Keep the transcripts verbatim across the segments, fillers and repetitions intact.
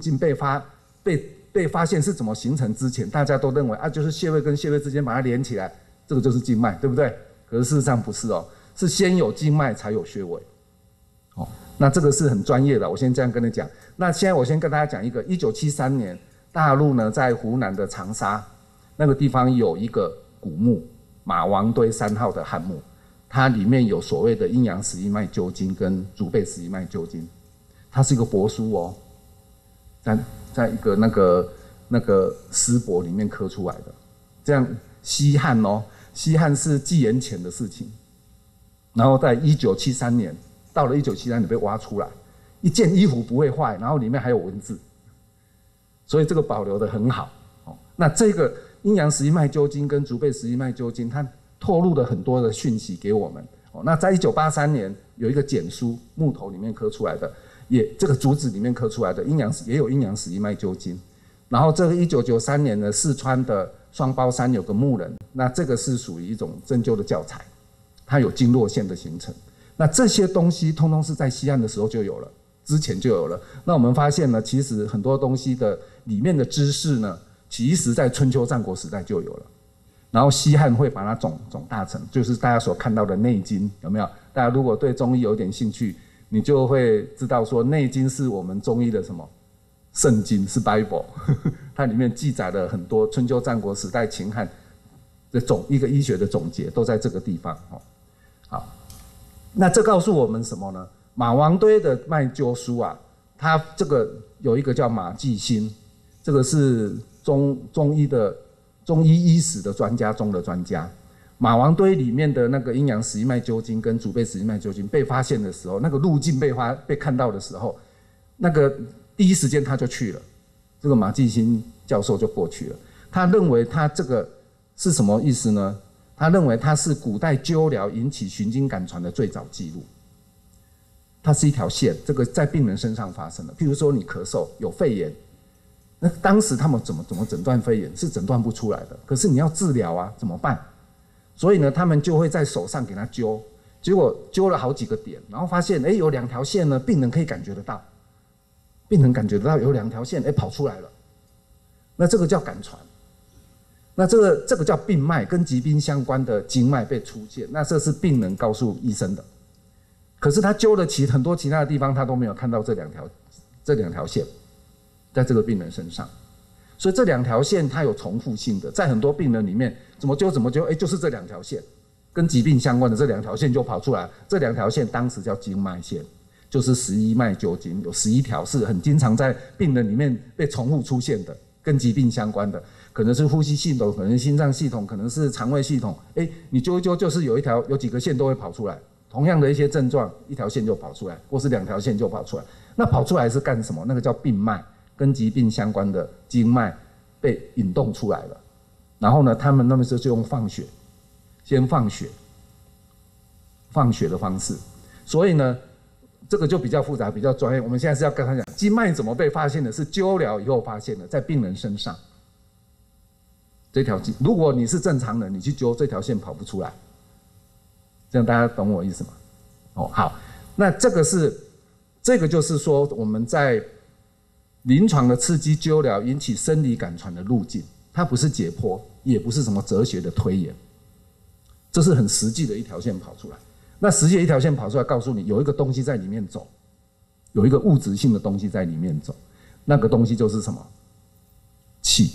径被发被被发现是怎么形成之前，大家都认为啊，就是穴位跟穴位之间把它连起来，这个就是经脉，对不对？可是事实上不是哦，是先有经脉才有穴位。哦，那这个是很专业的，我先这样跟你讲。那现在我先跟大家讲一个，一九七三年大陆呢在湖南的长沙那个地方有一个古墓，马王堆三号的汉墓，它里面有所谓的阴阳十一脉灸经跟足背十一脉灸经，它是一个帛书哦，在在一个那个那个丝帛里面刻出来的。这样西汉哦，西汉是纪元前的事情，然后在一九七三年，到了一九七三年被挖出来，一件衣服不会坏，然后里面还有文字，所以这个保留得很好。哦，那这个阴阳十一脉灸经跟足背十一脉灸经，它透露了很多的讯息给我们。哦，那在一九八三年有一个简书，木头里面刻出来的，也这个竹子里面刻出来的阴阳也有阴阳十一脉灸经。然后这个一九九三年的四川的双胞山有个木人，那这个是属于一种针灸的教材，它有经络线的形成。那这些东西通通是在西汉的时候就有了，之前就有了。那我们发现呢，其实很多东西的里面的知识呢，其实在春秋战国时代就有了。然后西汉会把它总总大成，就是大家所看到的《内经》，有没有？大家如果对中医有点兴趣，你就会知道说，《内经》是我们中医的什么？圣经，是 Bible， 它里面记载了很多春秋战国时代秦汉的总一个医学的总结，都在这个地方。好，那这告诉我们什么呢？马王堆的脉灸书啊，它这个有一个叫马季新，这个是中中医的中医医史的专家中的专家。马王堆里面的那个阴阳十一脉灸经跟足背十一脉灸经被发现的时候，那个路径被发被看到的时候，那个第一时间他就去了，这个马季新教授就过去了。他认为他这个是什么意思呢？他认为它是古代灸疗引起循经感传的最早记录。它是一条线，这个在病人身上发生的。譬如说你咳嗽有肺炎，那当时他们怎么怎么诊断肺炎是诊断不出来的，可是你要治疗啊，怎么办？所以呢，他们就会在手上给他灸，结果灸了好几个点，然后发现哎有两条线呢，病人可以感觉得到。病人感觉得到有两条线，哎，跑出来了，那这个叫感传，那这个这个叫病脉，跟疾病相关的经脉被出现，那这是病人告诉医生的。可是他灸了其很多其他的地方，他都没有看到这两条这两条线，在这个病人身上，所以这两条线它有重复性的，在很多病人里面怎么灸怎么灸，哎，就是这两条线，跟疾病相关的这两条线就跑出来，这两条线当时叫经脉线。就是十一脉灸经，有十一条是很经常在病人里面被重复出现的，跟疾病相关的，可能是呼吸系统，可能是心脏系统，可能是肠胃系统。哎，你灸一灸，就是有一条有几个线都会跑出来，同样的一些症状，一条线就跑出来，或是两条线就跑出来。那跑出来是干什么？那个叫病脉，跟疾病相关的经脉被引动出来了。然后呢，他们那么时候就用放血，先放血，放血的方式。所以呢，这个就比较复杂，比较专业。我们现在是要跟他讲，经脉怎么被发现的？是灸疗以后发现的，在病人身上。这条经，如果你是正常人，你去灸这条线跑不出来。这样大家懂我意思吗？哦，好，那这个是，这个就是说我们在临床的刺激灸疗引起生理感传的路径，它不是解剖，也不是什么哲学的推演，这是很实际的一条线跑出来。那实际的一条线跑出来，告诉你有一个东西在里面走，有一个物质性的东西在里面走，那个东西就是什么？气，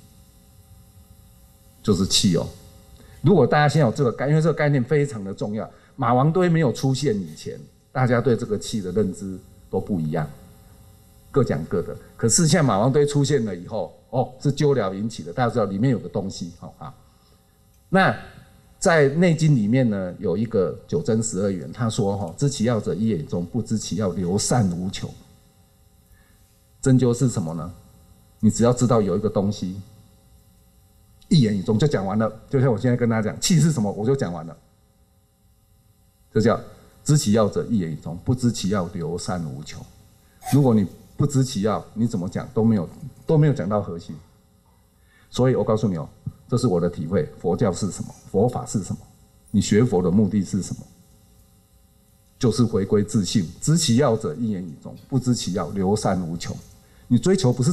就是气哦。如果大家先有这个概念，因为这个概念非常的重要。马王堆没有出现以前，大家对这个气的认知都不一样，各讲各的。可是现在马王堆出现了以后，哦，是灸疗引起的，大家知道里面有个东西，好啊。那在《内经》里面呢，有一个九真十二元，他说：“哈，知其要者，一言以中；不知其要，流散无穷。”针灸是什么呢？你只要知道有一个东西，一言以中就讲完了。就像我现在跟大家讲，气是什么，我就讲完了。这叫知其要者，一言以中；不知其要，流散无穷。如果你不知其要，你怎么讲都没有都没有讲到核心。所以我告诉你哦。这是我的体会，佛教是什么？佛法是什么？你学佛的目的是什么？就是回归自性，知其要者，一言以中；不知其要，流散无穷。 你追求不是